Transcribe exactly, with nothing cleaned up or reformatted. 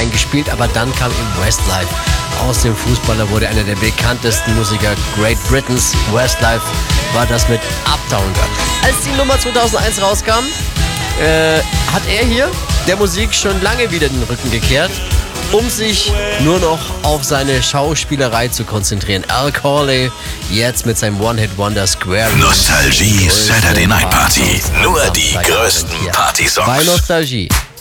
eingespielt, aber dann kam eben Westlife. Aus dem Fußballer wurde einer der bekanntesten Musiker Great Britains. Westlife war das mit Uptown Girl. Als die Nummer zweitausendeins rauskam, äh, hat er hier der Musik schon lange wieder den Rücken gekehrt, um sich nur noch auf seine Schauspielerei zu konzentrieren. Al Corley jetzt mit seinem One-Hit-Wonder Square. Nostalgie Saturday Night Party. Nur die größten Partysongs. Bei Nostalgie.